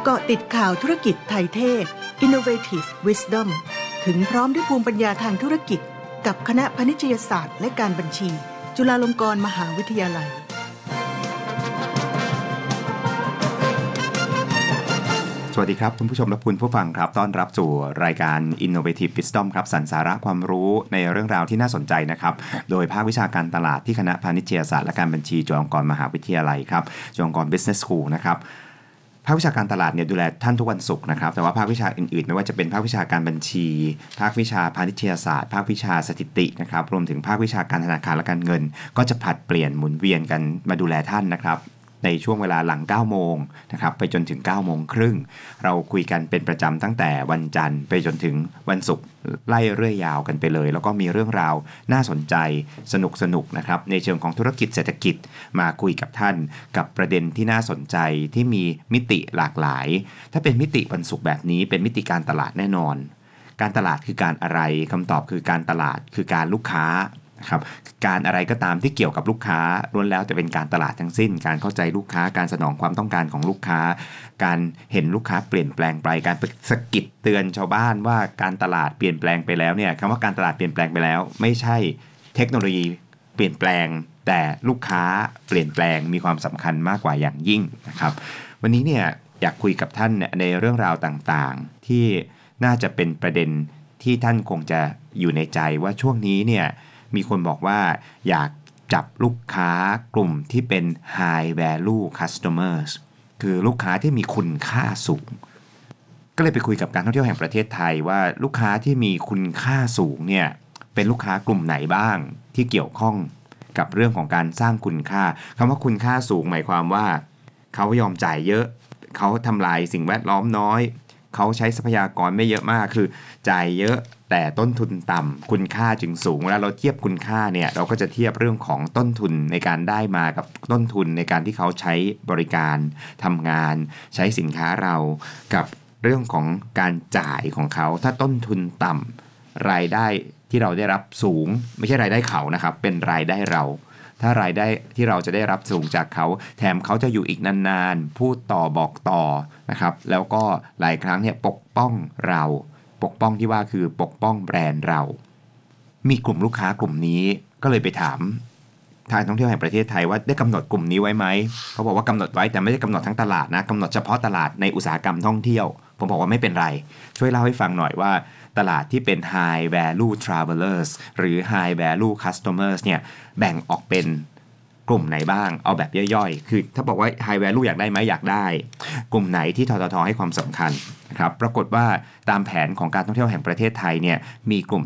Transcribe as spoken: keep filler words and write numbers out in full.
เกาะติดข่าวธุรกิจไทยเทพ Innovative Wisdom ถึงพร้อมด้วยภูมิปัญญาทางธุรกิจกับคณะพาณิชยศาสตร์และการบัญชีจุฬาลงกรณ์มหาวิทยาลัยสวัสดีครับคุณผู้ชมและคุณผู้ฟังครับต้อนรับสู่รายการ Innovative Wisdom ครับสรรสาระความรู้ในเรื่องราวที่น่าสนใจนะครับโดยภาควิชาการตลาดที่คณะพาณิชยศาสตร์และการบัญชีจุฬาลงกรณ์มหาวิทยาลัยครับจุฬาลงกรณ์ Business School นะครับภาควิชาการตลาดเนี่ยดูแลท่านทุกวันศุกร์นะครับแต่ว่าภาควิชาอื่นๆไม่ว่าจะเป็นภาควิชาการบัญชีภาควิชาพาณิชยศาสตร์ภาควิชาสถิตินะครับรวมถึงภาควิชาการธนาคารและการเงินก็จะผลัดเปลี่ยนหมุนเวียนกันมาดูแลท่านนะครับในช่วงเวลาหลังเก้าโมงนะครับไปจนถึงเก้าโมงครึ่งเราคุยกันเป็นประจำตั้งแต่วันจันทร์ไปจนถึงวันศุกร์ไล่เรื่อยยาวกันไปเลยแล้วก็มีเรื่องราวน่าสนใจสนุกสนุกนะครับในเชิงของธุรกิจเศรษฐกิจมาคุยกับท่านกับประเด็นที่น่าสนใจที่มีมิติหลากหลายถ้าเป็นมิติวันศุกร์แบบนี้เป็นมิติการตลาดแน่นอนการตลาดคือการอะไรคำตอบคือการตลาดคือการลูกค้าครับการอะไรก็ตามที่เกี่ยวกับลูกค้าล้วนแล้วแต่เป็นการตลาดทั้งสิ้นการเข้าใจลูกค้าการสนองความต้องการของลูกค้าการเห็นลูกค้าเปลี่ยนแปลงไปการสะกิดเตือนชาวบ้านว่าการตลาดเปลี่ยนแปลงไปแล้วเนี่ยคำว่าการตลาดเปลี่ยนแปลงไปแล้วไม่ใช่เทคโนโลยีเปลี่ยนแปลงแต่ลูกค้าเปลี่ยนแปลงมีความสำคัญมากกว่าอย่างยิ่งนะครับวันนี้เนี่ยอยากคุยกับท่านในเรื่องราวต่างๆที่น่าจะเป็นประเด็นที่ท่านคงจะอยู่ในใจว่าช่วงนี้เนี่ยมีคนบอกว่าอยากจับลูกค้ากลุ่มที่เป็น high value customers คือลูกค้าที่มีคุณค่าสูงก็เลยไปคุยกับการท่องเที่ยวแห่งประเทศไทยว่าลูกค้าที่มีคุณค่าสูงเนี่ยเป็นลูกค้ากลุ่มไหนบ้างที่เกี่ยวข้องกับเรื่องของการสร้างคุณค่าคำว่าคุณค่าสูงหมายความว่าเขายอมจ่ายเยอะเขาทำลายสิ่งแวดล้อมน้อยเขาใช้ทรัพยากรไม่เยอะมากคือจ่ายเยอะแต่ต้นทุนต่ำคุณค่าจึงสูงเวลาเราเทียบคุณค่าเนี่ยเราก็จะเทียบเรื่องของต้นทุนในการได้มากับต้นทุนในการที่เขาใช้บริการทำงานใช้สินค้าเรากับเรื่องของการจ่ายของเขาถ้าต้นทุนต่ำรายได้ที่เราได้รับสูงไม่ใช่รายได้เขานะครับเป็นรายได้เราถ้ารายได้ที่เราจะได้รับสูงจากเขาแถมเขาจะอยู่อีกนานๆพูดต่อบอกต่อนะครับแล้วก็หลายครั้งเนี่ยปกป้องเราปกป้องที่ว่าคือปกป้องแบรนด์เรามีกลุ่มลูกค้ากลุ่มนี้ก็เลยไปถามทางท่องเที่ยวแห่งประเทศไทยว่าได้กำหนดกลุ่มนี้ไว้ไหมเขาบอกว่ากำหนดไว้แต่ไม่ได้กำหนดทั้งตลาดนะกำหนดเฉพาะตลาดในอุตสาหกรรมท่องเที่ยวผมบอกว่าไม่เป็นไรช่วยเล่าให้ฟังหน่อยว่าตลาดที่เป็น high value travelers หรือ high value customers เนี่ยแบ่งออกเป็นกลุ่มไหนบ้างเอาแบบย่อยๆคือถ้าบอกว่า high value อยากได้ไหมอยากได้กลุ่มไหนที่ทททให้ความสำคัญนะครับปรากฏว่าตามแผนของการท่องเที่ยวแห่งประเทศไทยเนี่ยมีกลุ่ม